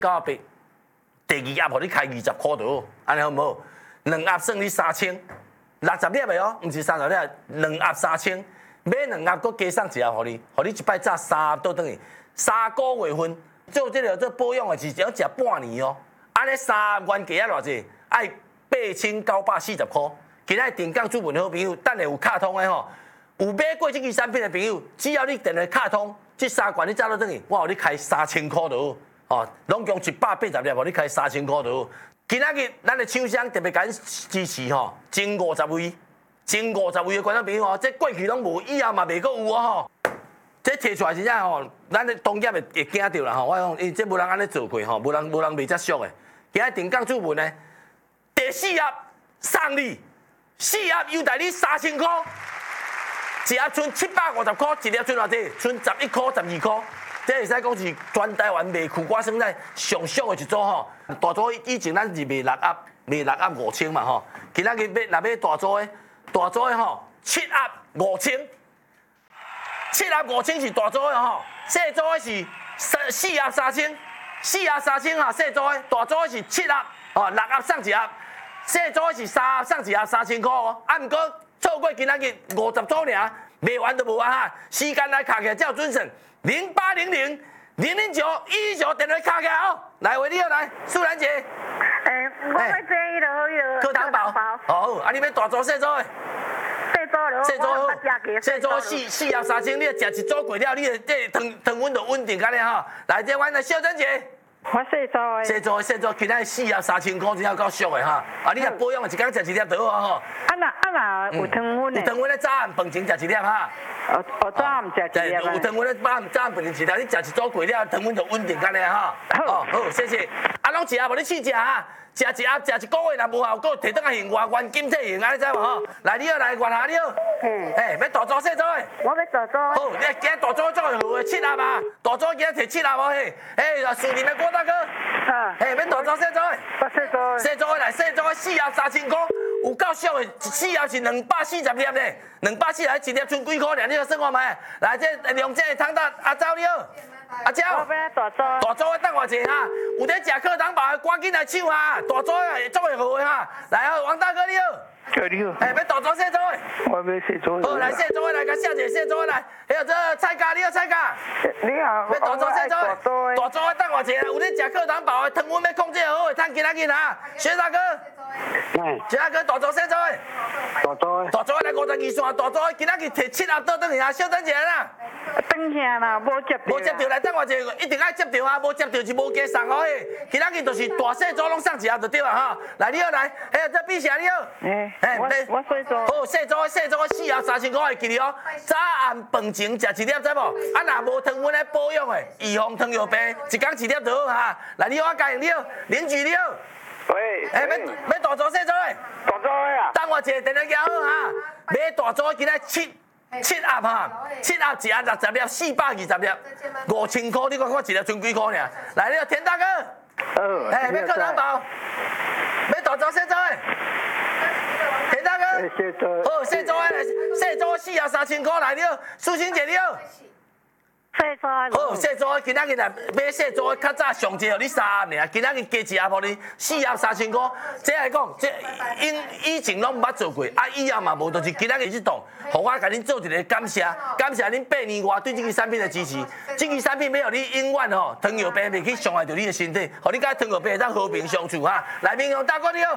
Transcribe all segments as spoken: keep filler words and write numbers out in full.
到白，第二盒互你开二十块就好，安尼好唔好？两盒算你三千，六十粒的哦，毋是三十粒，两盒三千，买两盒，佮加送一盒互你，互你一摆炸三盒倒转去，三个月份，做这个做保养的是只要食半年哦。安尼三盒原价啊偌济？爱八千九百四十块。今仔电讲主文好朋友，等下有卡通的吼，有买过这支产品的朋友，只要你电话卡通，这三罐你炸倒转去，我互你开三千块就好，哦，拢共一百八十粒，互你开三千块就好。今仔日咱的厂商特别甲支持吼，前五十位，前五十位的观众朋友哦，这过去拢无，以后嘛袂阁有哦吼。这摕出来真正吼，咱的同业会会惊到啦吼。我讲，因这无人安尼做过吼，无人无人卖遮俗的。今仔电讲主文呢，第四盒送你，四盒优待你三千块，一盒剩七百五十块，一盒剩偌济？剩十一块、十二块。这会使讲是全台湾卖苦瓜生菜上俗的一组吼。大组以前咱是卖六盒，卖六盒五千嘛吼。今仔日要若要大组的，大组的吼七盒五千，七盒五千是大组的吼，小组的是四四盒三千，四盒三千吼小组的，大组的是七盒哦，六盒送一盒，小组的是三盒送一盒三千块哦。啊，毋过错过今仔日五十组尔，卖完就无啊哈。时间来卡起来才有准绳。零八零零零零九一一九电话卡起来哦，来，为你好来，素兰姐。 诶，我要做迄落迄落课堂包。好，啊，你要大组小组的？ 小组咯， 小组好。小组四四四盒三千，你食一组过了，你的这糖糖分就稳定安尼吼。来，这阮的小珍姐。 我小组的。 小组小组，今仔四盒三千块，真正够俗的哈。啊，你若保养，一工食一粒就好吼。 啊那啊那有糖分的。 有糖分咧，早暗饭前食一粒哈。 哦哦，早暗食一粒。 有糖分咧，早暗早暗饭前一粒，你食一组过了，糖分就稳定安尼哈。哦，好，谢谢。啊，拢一盒无你试食哈。食一盒，食一个月若无效果，摕倒来用外原金体用，安尼知无吼？来，你好，来，原下你好。嗯。诶，要大组小组诶？ 我要大组。 好，你今日大组做好诶，七盒啊，大组今日摕七盒无嘿？诶，树林诶郭大哥。啊。诶，要大组小组诶？ 我小组。 小组诶来，小组诶四盒三千块，有够俗诶，四盒是两百四十粒咧，两百四十一粒剩几块尔？你个算看卖。来，这两只汤达阿周你好。阿娇， 我要大组， 大组的等我一下哈，有在食课堂饱的赶紧来抢哈，大组的做会好的哈，来哦，王大哥你好， 你好， 哎，要大组小组的， 我要小组的， 好来小组的来，甲谢一下小组的来，还有这蔡家你好蔡家， 你好， 要大组小组的，大组的等我一下，有在食课堂饱的糖分要控制好的，趁今仔日哈，薛大哥， 哎， 薛大哥大组小组的， 大组的， 大组的来五十二线，大组的今仔日摕七盒倒转去啊，小等一下啦。 等下啦，无接到。 无接到来，等我一下，一定爱接到啊！无接到是无加送哦嘿。今仔日就是大小组拢送一盒就对啊哈。来，你好来，哎，这比啥你好？ 哎，我我小组。 好，小组小组四盒三千块会记哩哦。早暗饭前食一粒知无？啊，若无糖分来保养的，预防糖尿病，一工一粒就好哈。来，你好，我介绍你好，邻居你好。 喂。 哎，要要大组小组的？ 大组的啊。 等我一下，电话拿好哈。买大组今仔七。七盒哈，七盒一盒六十粒，四百二十粒，五千块，你看看一粒剩几块尔？来，你个田大哥， 哦， 哎，要课堂包，要大组小组的，田大哥， 小组， 好，小组的，小组四盒三千块，来你好，苏欣姐你好。 小组的。 好，小组的今仔日来买小组的，较早上节互你三盒尔，今仔日加一盒互你四盒三千块。这来讲，这因以前拢毋捌做过，啊以后嘛无，就是今仔日去动，互我甲恁做一个感谢，感谢恁八年外对这支产品的支持。这支产品要互你永远吼糖尿病袂去伤害到你的身体，互你甲糖尿病会当和平相处哈。来，民雄大哥你好。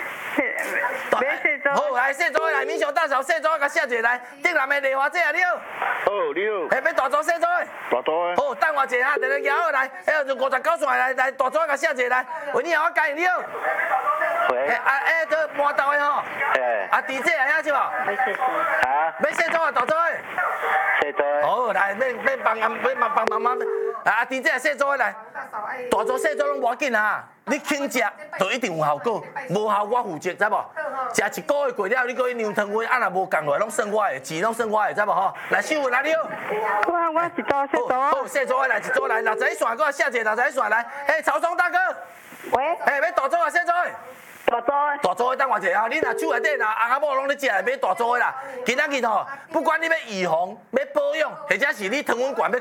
好，来小组的来，民雄大嫂小组甲谢一下来，顶南的丽华姐啊你好。 好，你好。 哎，要大组小组的。 大组的。 好，等我一下哈，电话拿好来，还有就五十九线来来，大组甲谢一下来，喂你好，我介绍你好。 喂。 哎啊哎，这麻豆的吼。哎。啊，弟姐啊，是无？ 没事。 啊。 要小组啊，大组的。 小组的。 好，来，要要帮阿要帮帮妈妈，啊，弟姐啊，小组的来，大组小组拢无要紧啊。你轻食就一定有效果，无效我负责，知无？食一个月过了，你搁去量糖分，啊若无降落来，拢算我的，钱拢算我的，知无吼？来，秀文来你好。 我我一组小组。 好，小组的来一组来，六十一线，搁下一个六十一线来，嘿，曹松大哥。 喂。 嘿，要大组啊，小组的。 大组的。 大组的等我一下，你若手内底若翁仔某拢咧食，买大组的啦。今仔日吼，不管你要预防、要保养，或者是你糖分悬要